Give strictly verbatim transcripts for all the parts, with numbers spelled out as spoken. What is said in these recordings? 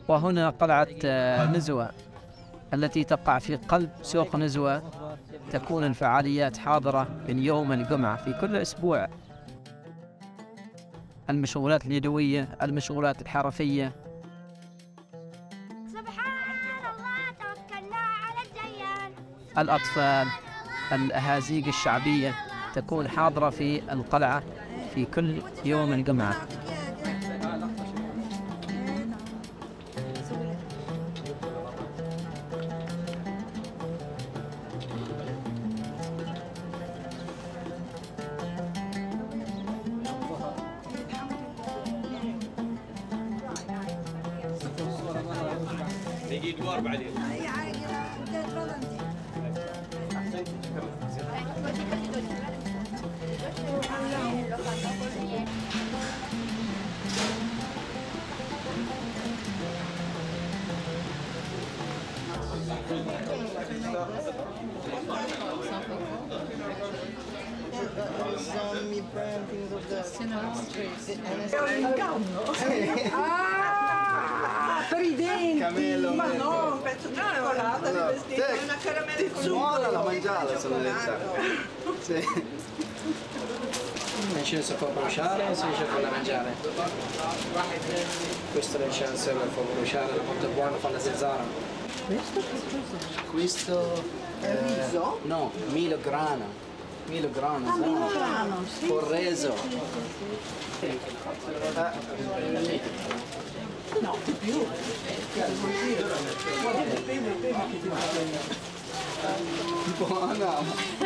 وهنا قلعة نزوة التي تقع في قلب سوق نزوة. تكون الفعاليات حاضرة من يوم الجمعة في كل أسبوع، المشغولات اليدوية، المشغولات الحرفية. سبحان الله توكلنا على الديان. الأطفال، الأهازيج الشعبية تكون حاضرة في القلعة في كل يوم الجمعة. نجي دوار بعدين. Ah, per i denti! Camelo, ma no, un pezzo di cioccolata, no, vestito, te, una caramella con buona la zucchero, mangiata sono sì. L'incenso può bruciare o si riesce a farla mangiare? Questo è l'incenso che può bruciare, è molto buono, fa la zanzara. Questo che cos'è? Questo È riso? No, Milo grano. Milo grano, Ah, no? Milo grano, sì. Con reso. No, di più. Guarda, dipende, dipende che ti va Buona.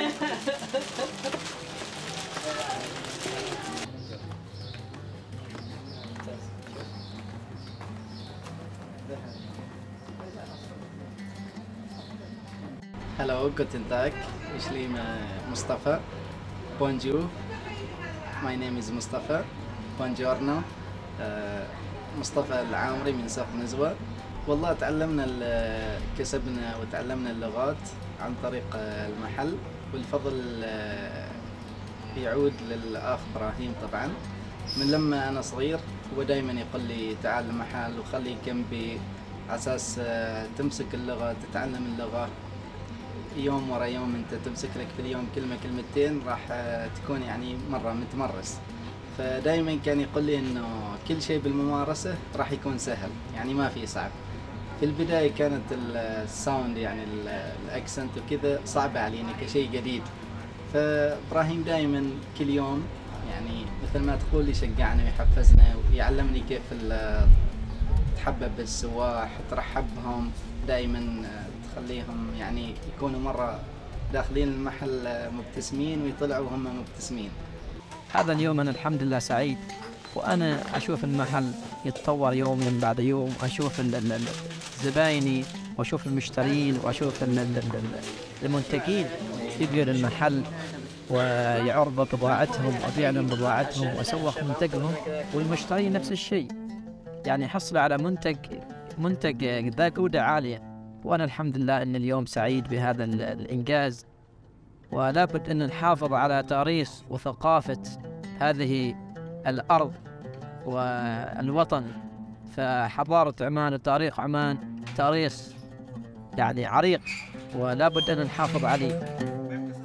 Hello, guten Tag. Ich bin Mustafa. Bonjour. My name is Mustafa. Buongiorno. مصطفى العامري من سوق نزوة. والله تعلمنا كسبنا وتعلمنا اللغات عن طريق المحل، والفضل يعود للأخ إبراهيم طبعا. من لما أنا صغير هو دايما يقول لي تعال المحل وخليك جنبي على أساس تمسك اللغة، تتعلم اللغة يوم ورا يوم. أنت تمسك لك في اليوم كلمة كلمتين راح تكون يعني مرة متمرس. فدايما كان يقول لي انه كل شيء بالممارسة راح يكون سهل، يعني ما في صعب. في البداية كانت الساوند يعني الاكسنت وكذا صعبة علينا كشيء جديد. فابراهيم دايما كل يوم يعني مثل ما تقول يشجعني ويحفزنا ويعلمني كيف تحبب بالسواح، ترحبهم دايما، تخليهم يعني يكونوا مرة داخلين المحل مبتسمين ويطلعوا هم مبتسمين. هذا اليوم أنا الحمد لله سعيد، وأنا أشوف المحل يتطور يوم بعد يوم، أشوف زبايني وأشوف المشترين وأشوف المنتجين يجوا للمحل ويعرضوا بضاعتهم ويعلن بضاعتهم ويسوق منتجهم، والمشترين نفس الشيء، يعني حصل على منتج منتج ذا جودة عالية. وأنا الحمد لله أن اليوم سعيد بهذا الإنجاز، ولا بد أن نحافظ على تاريخ وثقافة هذه الأرض والوطن. فحضارة عمان وتاريخ عمان تاريخ يعني عريق، ولا بد أن نحافظ عليه.